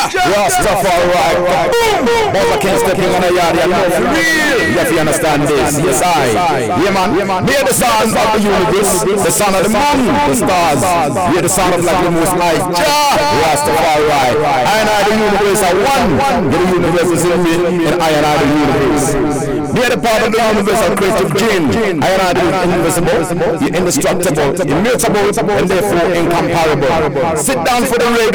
Rastafari. Boom. Mother King stepping on the yard. You know for real. You have to understand this. Yes, I. Yeah, man. Hear the sound of the universe. The sound of the moon. The stars. Hear the sound of like the most high. Rastafari. I and I the universe are one. The universe is in me. And I and I the universe. Hear the part of the universe of creative gene. I and I the invisible. The indestructible. Immutable. And therefore incomparable. Sit down for the reggae.